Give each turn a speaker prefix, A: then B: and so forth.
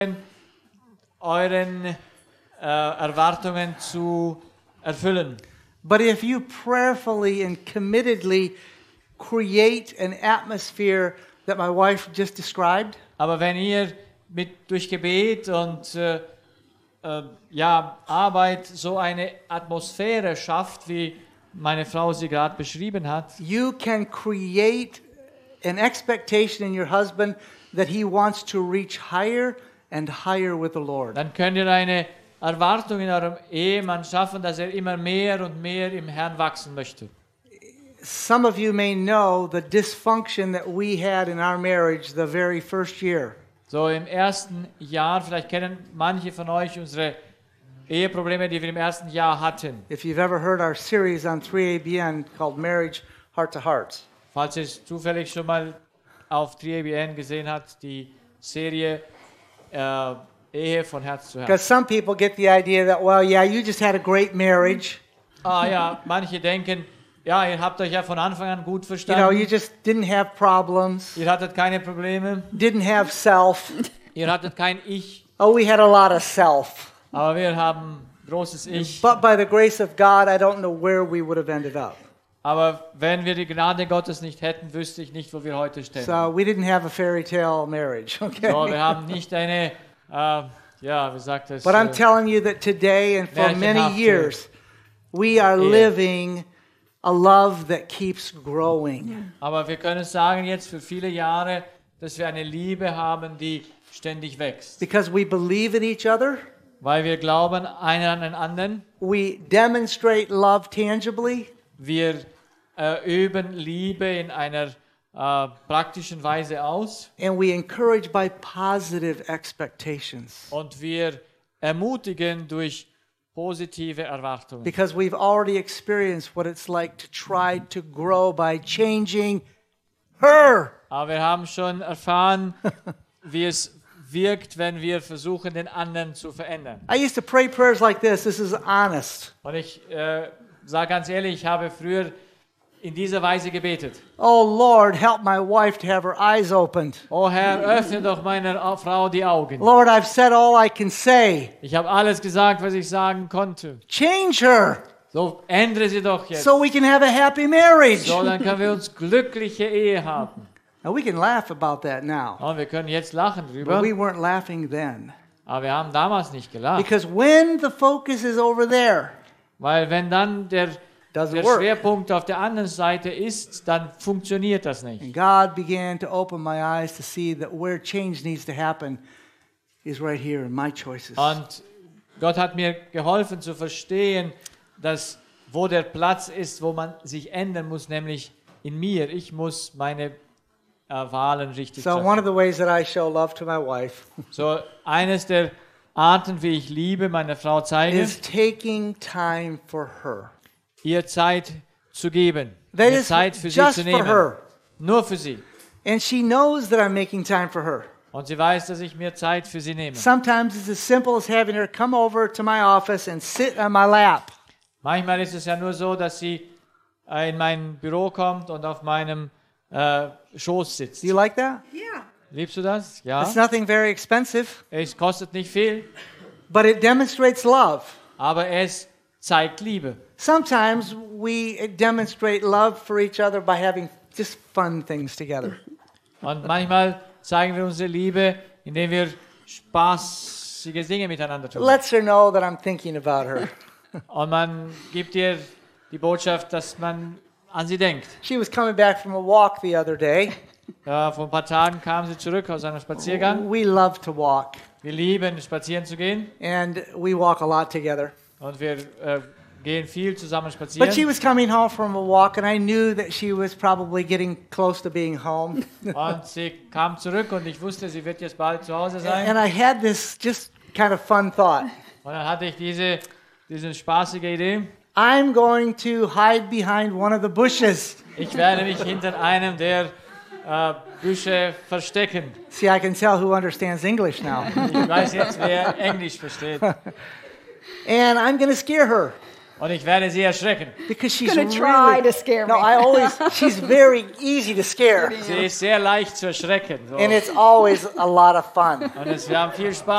A: euren Erwartungen zu erfüllen.
B: But if you prayerfully and committedly create an atmosphere that my wife just described,
A: Aber wenn ihr durch Gebet und Arbeit so eine Atmosphäre schafft, wie meine Frau sie gerade beschrieben hat,
B: you can create an expectation in your husband that he wants to reach higher and higher with the Lord.
A: dann könnt ihr eine Erwartung in eurem Ehemann schaffen, dass er immer mehr und mehr im Herrn wachsen möchte.
B: Some of you may know the dysfunction that we had in our marriage the very first year.
A: So im ersten Jahr, vielleicht kennen manche von euch unsere Eheprobleme, die wir im ersten Jahr hatten.
B: If you've ever heard our series on 3ABN called Marriage Heart to Heart.
A: Falls ihr es zufällig schon mal auf 3ABN gesehen habt, die Serie Ehe von Herz zu Herz.
B: Because some people get the idea that, well, yeah, you just had a great marriage.
A: Manche denken, ja, ihr habt euch ja von Anfang an gut
B: You
A: verstanden.
B: know, you just didn't have problems,
A: Ihr hattet keine Probleme,
B: didn't have self.
A: ihr hattet kein Ich,
B: Oh, we had a lot of self.
A: aber wir haben großes Ich.
B: But by the grace of God, I don't know where we would have ended up.
A: Aber wenn wir die Gnade Gottes nicht hätten, wüsste ich nicht, wo wir heute stehen.
B: So we didn't have a fairy tale marriage, okay?
A: So, wir haben nicht eine, wie sagt das?
B: But I'm telling you that today and for many
A: Märchenhafte
B: years, we are living a love that keeps growing.
A: Aber wir können sagen jetzt für viele Jahre, dass wir eine Liebe haben, die ständig wächst.
B: Because we believe in each other,
A: Weil wir glauben einer an den anderen.
B: we demonstrate love tangibly,
A: Wir üben Liebe in einer praktischen Weise aus.
B: and we encourage by positive expectations.
A: Und wir ermutigen durch positive Erwartungen.
B: Because we've already experienced what it's like to try to grow by changing her.
A: Aber wir haben schon erfahren, wie es wirkt, wenn wir versuchen, den anderen zu verändern.
B: I used to pray prayers like this. This is honest.
A: Und ich sage ganz ehrlich, ich habe früher in dieser Weise gebetet.
B: Oh Lord, help my wife to have her eyes opened.
A: Oh Herr, öffne doch meiner Frau die Augen.
B: Lord, I've said all I can say.
A: Ich habe alles gesagt, was ich sagen konnte.
B: Change her
A: So ändere sie doch jetzt.
B: so we can have a happy marriage.
A: So, dann können wir uns glückliche Ehe haben.
B: Now we can laugh about that now,
A: Und wir können jetzt lachen
B: but
A: drüber.
B: we weren't laughing then.
A: Aber wir haben damals nicht gelacht.
B: Because when the focus is over there,
A: Weil wenn dann der
B: doesn't work.
A: Schwerpunkt auf der anderen Seite ist, dann funktioniert das nicht.
B: And God began to open my eyes to see that where change needs to happen is right here in my choices.
A: Und Gott hat mir geholfen zu verstehen, dass wo der Platz ist, wo man sich ändern muss, nämlich in mir. Ich muss meine Wahlen richtig
B: So one
A: treffen.
B: of the ways that I show love to my wife
A: So eines der Arten, wie ich Liebe meiner Frau zeige,
B: is taking time for her.
A: ihr Zeit zu geben,
B: That
A: mir
B: is
A: Zeit für sie
B: just
A: zu
B: for
A: nehmen,
B: her.
A: nur für sie.
B: And she knows that I'm making time for her.
A: Und sie weiß, dass ich mir Zeit für sie nehme.
B: Sometimes it's as simple as having her come over to my office and sit on my lap.
A: Manchmal ist es ja nur so, dass sie in mein Büro kommt und auf meinem Schoß sitzt.
B: Do you like that?
A: Liebst du das? Ja.
B: It's nothing very expensive,
A: Es kostet nicht viel,
B: but it demonstrates love.
A: aber es zeigt Liebe.
B: Sometimes we demonstrate love for each other by having just fun things together.
A: Und manchmal zeigen wir unsere Liebe, indem wir spaßige Dinge miteinander tun.
B: Lets her know that I'm thinking about her.
A: Und man gibt ihr die Botschaft, dass man an sie denkt.
B: She was coming back from a walk the other day.
A: Vor ein paar Tagen kam sie zurück aus einem Spaziergang.
B: We love to walk,
A: Wir lieben, spazieren zu gehen.
B: and we walk a lot together.
A: Und wir gehen viel zusammen
B: But she
A: spazieren.
B: was coming home from a walk, and I knew that she was probably getting close to being home.
A: Und sie kam zurück und ich wusste, sie wird jetzt bald zu Hause sein.
B: And I had this just kind of fun thought.
A: Und dann hatte ich diese spaßige Idee.
B: I'm going to hide behind one of the bushes.
A: Ich werde mich hinter einem der Büsche verstecken.
B: See, I can tell who understands English now.
A: Ich weiß jetzt, wer Englisch versteht.
B: And I'm going to scare her.
A: Und ich werde sie erschrecken.
B: Because she's
C: Gonna try
B: really
C: to scare
B: no.
C: me.
B: I always she's very easy to scare,
A: Sie ist sehr leicht zu erschrecken. So.
B: and it's always a lot of fun.
A: Und wir haben viel Spaß.